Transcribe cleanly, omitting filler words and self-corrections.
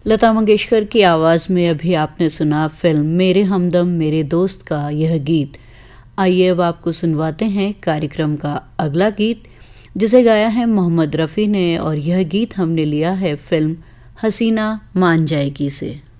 लता मंगेशकर की आवाज़ में अभी आपने सुना फिल्म मेरे हमदम मेरे दोस्त का यह गीत। आइए अब आपको सुनवाते हैं कार्यक्रम का अगला गीत, जिसे गाया है मोहम्मद रफ़ी ने, और यह गीत हमने लिया है फिल्म हसीना मान जाएगी से।